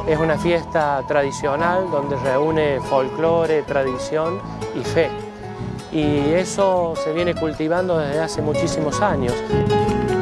Es una fiesta tradicional donde reúne folclore, tradición y fe. Y eso se viene cultivando desde hace muchísimos años.